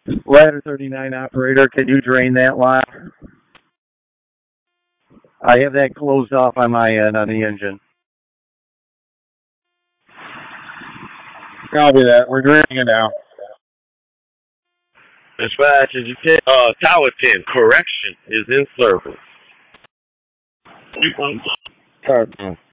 Ladder 39 operator, can you drain that lot? I have that closed off on my end on the engine. Copy that. We're draining it now. Dispatch, as you can, Tower 10, correction is in service.